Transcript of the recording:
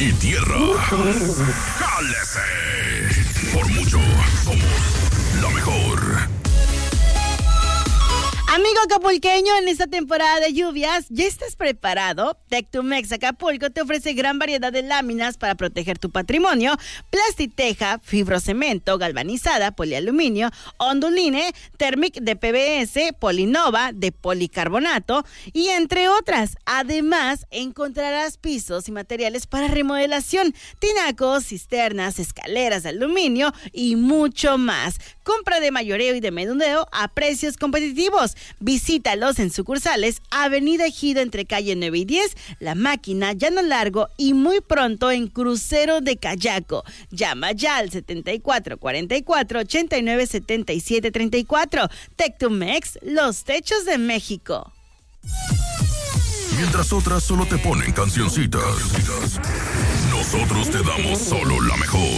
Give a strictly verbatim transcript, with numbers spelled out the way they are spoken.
mi tierra. ¡Jálese! Por mucho, somos la mejor. Amigo acapulqueño, en esta temporada de lluvias, ¿ya estás preparado? Tectumex Acapulco te ofrece gran variedad de láminas para proteger tu patrimonio: plastiteja, fibrocemento, galvanizada, polialuminio, onduline, Thermic de P V S, Polinova de policarbonato y entre otras. Además, encontrarás pisos y materiales para remodelación, tinacos, cisternas, escaleras de aluminio y mucho más. Compra de mayoreo y de menudeo a precios competitivos. Visítalos en sucursales Avenida Ejido entre calle nueve y diez, La Máquina, Llano Largo y muy pronto en Crucero de Cayaco. Llama ya al setenta y cuatro cuarenta y cuatro ochenta y nueve setenta y siete treinta y cuatro. Tectumex, los techos de México. Mientras otras solo te ponen cancioncitas, nosotros te damos solo la mejor.